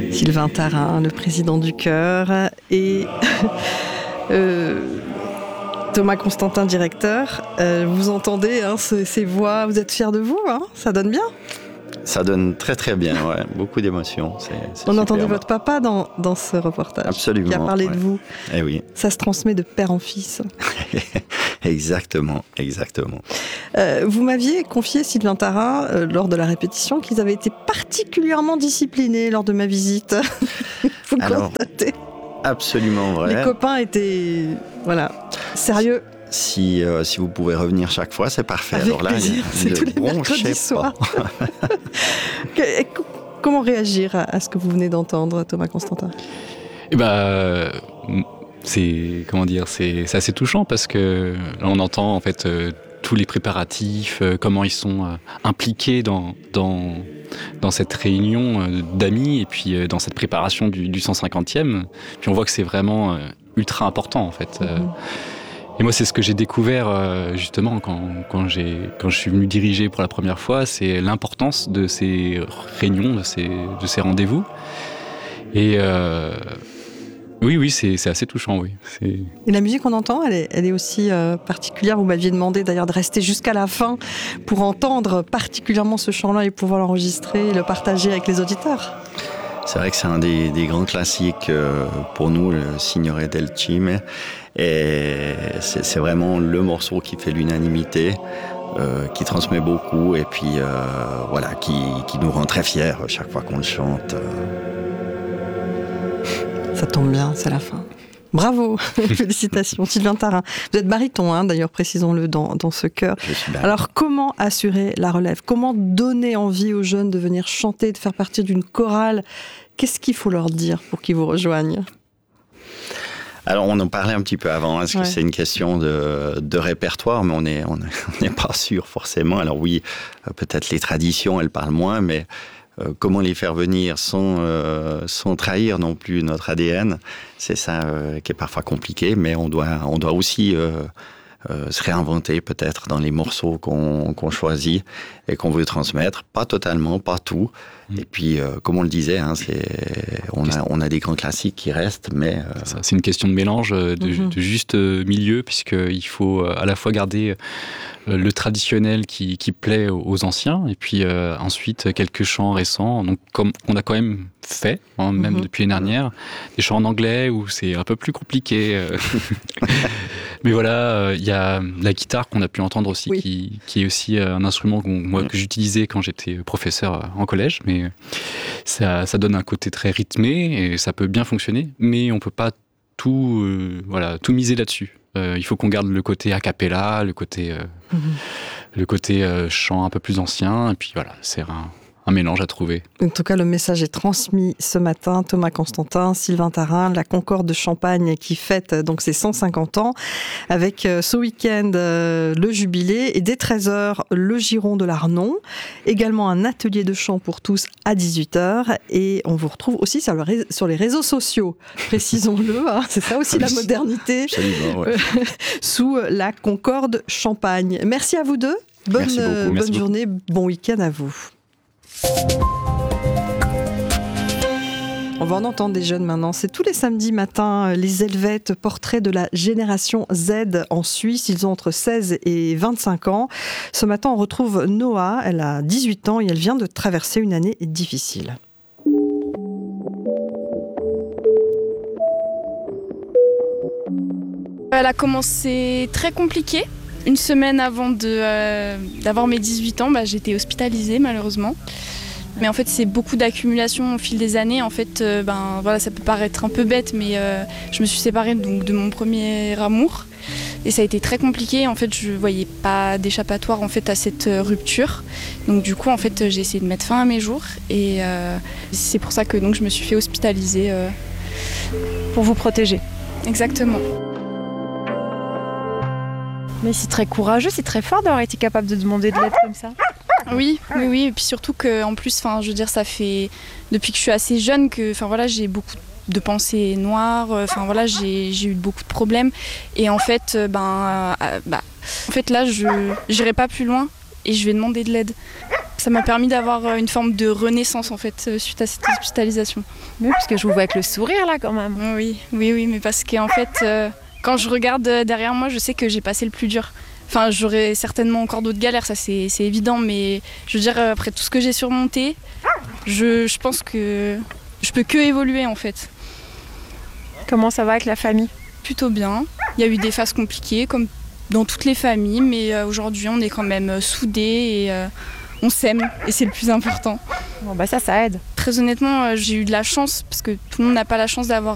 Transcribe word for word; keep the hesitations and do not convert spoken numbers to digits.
Sylvain Tarin, le président du chœur, et euh, Thomas Constantin, directeur. Euh, vous entendez hein, ces, ces voix, vous êtes fiers de vous, hein, ça donne bien? Ça donne très très bien, ouais. Beaucoup d'émotions. C'est, c'est On super. entendait votre papa dans, dans ce reportage. Absolument. Qui a parlé ouais. de vous. Eh oui. Ça se transmet de père en fils. Exactement, exactement. Euh, vous m'aviez confié, Sylvain Tarin, euh, lors de la répétition, qu'ils avaient été particulièrement disciplinés lors de ma visite. Vous le Alors, constatez. Absolument vrai. Les copains étaient, voilà, sérieux. Si, euh, si vous pouvez revenir chaque fois, c'est parfait. Avec Alors là, plaisir, c'est tous les mercredis soirs. Comment réagir à, à ce que vous venez d'entendre, Thomas Constantin? Eh ben, c'est comment dire, c'est, c'est assez touchant parce que là, on entend en fait euh, tous les préparatifs, euh, comment ils sont euh, impliqués dans dans dans cette réunion euh, d'amis et puis euh, dans cette préparation du, du cent cinquantième. Puis on voit que c'est vraiment euh, ultra important en fait. Euh, mmh. Et moi, c'est ce que j'ai découvert euh, justement quand, quand, j'ai, quand je suis venu diriger pour la première fois, c'est l'importance de ces réunions, de ces, de ces rendez-vous. Et euh, oui, oui, c'est, c'est assez touchant, oui. C'est... Et la musique qu'on entend, elle est, elle est aussi euh, particulière. Vous m'aviez demandé d'ailleurs de rester jusqu'à la fin pour entendre particulièrement ce chant-là et pouvoir l'enregistrer et le partager avec les auditeurs. C'est vrai que c'est un des, des grands classiques euh, pour nous, le Signore del Cime. Et c'est, c'est vraiment le morceau qui fait l'unanimité, euh, qui transmet beaucoup et puis euh, voilà, qui, qui nous rend très fiers chaque fois qu'on le chante. Ça tombe bien, c'est la fin. Bravo, félicitations, Sylvain Tarin. Vous êtes baryton, hein, d'ailleurs, précisons-le, dans, dans ce chœur. Alors, comment assurer la relève? Comment donner envie aux jeunes de venir chanter, de faire partie d'une chorale? Qu'est-ce qu'il faut leur dire pour qu'ils vous rejoignent? Alors, on en parlait un petit peu avant. Est-ce ouais. que c'est une question de, de répertoire? Mais on n'est on on n'est pas sûr forcément. Alors oui, peut-être les traditions, elles parlent moins, mais euh, comment les faire venir sans, euh, sans trahir non plus notre A D N? C'est ça euh, qui est parfois compliqué, mais on doit, on doit aussi euh, euh, se réinventer peut-être dans les morceaux qu'on, qu'on choisit et qu'on veut transmettre. Pas totalement, pas tout. Et puis, euh, comme on le disait, hein, c'est, on, a, on a des grands classiques qui restent, mais... Euh... Ça, c'est une question de mélange, de, mm-hmm. de juste milieu, puisqu'il faut à la fois garder le traditionnel qui, qui plaît aux anciens, et puis euh, ensuite quelques chants récents, donc comme on a quand même fait, hein, même mm-hmm. depuis l'année dernière, des chants en anglais où c'est un peu plus compliqué. Euh... mais voilà, il euh, y a la guitare qu'on a pu entendre aussi, oui. qui, qui est aussi un instrument qu'on, moi, que j'utilisais quand j'étais professeur en collège, mais ça, ça donne un côté très rythmé et ça peut bien fonctionner, mais on peut pas tout, euh, voilà, tout miser là-dessus. Euh, il faut qu'on garde le côté a cappella, le côté, euh, mm-hmm. le côté euh, chant un peu plus ancien, et puis voilà, c'est un, un mélange à trouver. En tout cas, le message est transmis ce matin. Thomas Constantin, Sylvain Tarin, la Concorde de Champagne qui fête donc ses cent cinquante ans, avec euh, ce week-end euh, le jubilé et dès treize heures le Giron de l'Arnon. Également un atelier de chant pour tous à dix-huit heures et on vous retrouve aussi sur, le ré- sur les réseaux sociaux, précisons-le, hein, c'est ça aussi la modernité, ouais. sous la Concorde Champagne. Merci à vous deux, bonne, Merci beaucoup. euh, bonne Merci journée, beaucoup. Bon week-end à vous. On va en entendre des jeunes maintenant. C'est tous les samedis matins, les Helvètes, portrait de la génération Z en Suisse. Ils ont entre seize et vingt-cinq ans. Ce matin, on retrouve Noah. Elle a dix-huit ans et elle vient de traverser une année difficile. Elle a commencé très compliquée. Une semaine avant de, euh, d'avoir mes dix-huit ans, bah, j'étais hospitalisée malheureusement. Mais en fait, c'est beaucoup d'accumulation au fil des années. En fait, euh, ben, voilà, ça peut paraître un peu bête, mais euh, je me suis séparée donc, de mon premier amour. Et ça a été très compliqué. En fait, je ne voyais pas d'échappatoire en fait, à cette rupture. Donc du coup, en fait, j'ai essayé de mettre fin à mes jours. Et euh, c'est pour ça que donc, je me suis fait hospitaliser. Euh... Pour vous protéger. Exactement. Mais c'est très courageux, c'est très fort d'avoir été capable de demander de l'aide comme ça. Oui, oui, oui. Et puis surtout que, en plus, enfin, je veux dire, ça fait depuis que je suis assez jeune que, enfin voilà, j'ai beaucoup de pensées noires. Enfin voilà, j'ai, j'ai eu beaucoup de problèmes. Et en fait, ben, euh, bah, en fait là, je n'irai pas plus loin et je vais demander de l'aide. Ça m'a permis d'avoir une forme de renaissance en fait suite à cette hospitalisation. Oui, parce que je vous vois avec le sourire là quand même. Oui, oui, oui, mais parce qu'en fait, euh, quand je regarde derrière moi, je sais que j'ai passé le plus dur. Enfin, j'aurai certainement encore d'autres galères, ça c'est, c'est évident, mais je veux dire, après tout ce que j'ai surmonté, je, je pense que je peux que évoluer en fait. Comment ça va avec la famille ? Plutôt bien. Il y a eu des phases compliquées, comme dans toutes les familles, mais euh, aujourd'hui on est quand même soudés et euh, on s'aime, et c'est le plus important. Bon bah ça, ça aide. Très honnêtement, euh, j'ai eu de la chance, parce que tout le monde n'a pas la chance d'avoir